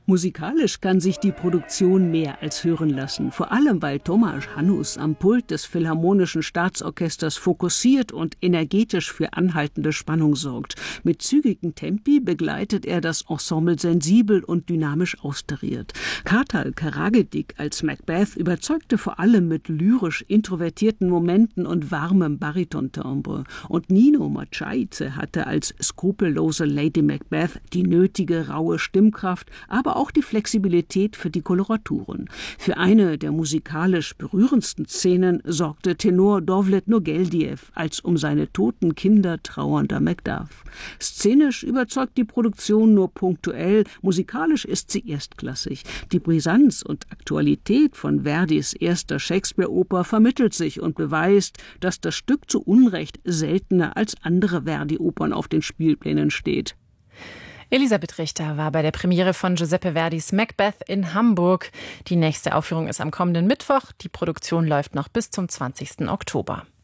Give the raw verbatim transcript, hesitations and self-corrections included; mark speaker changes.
Speaker 1: Musikalisch kann sich die Produktion mehr als hören lassen, vor allem weil Tomáš Hanus am Pult des Philharmonischen Staatsorchesters fokussiert und energetisch für anhaltende Spannung sorgt. Mit zügigen Tempi begleitet er das Ensemble sensibel und dynamisch austariert. Kartal Karagedik als Macbeth überzeugte vor allem mit lyrisch introvertierten Momenten und warmem Baritontimbre. Und Nino Mochaidze hatte als skrupellose Lady Macbeth die nötige raue Stimmkraft, aber auch die Flexibilität für die Koloraturen. Für eine der musikalisch berührendsten Szenen sorgte Tenor Dovlet Nogeldiev als um seine toten Kinder trauernder Macduff. Szenisch überzeugt die Produktion nur punktuell, musikalisch ist sie erstklassig. Die Brisanz und Aktualität von Verdis erster Shakespeare-Oper vermittelt sich und beweist, dass das Stück zu Unrecht seltener als andere Verdi-Opern auf den Spielplänen steht.
Speaker 2: Elisabeth Richter war bei der Premiere von Giuseppe Verdis Macbeth in Hamburg. Die nächste Aufführung ist am kommenden Mittwoch. Die Produktion läuft noch bis zum zwanzigsten Oktober.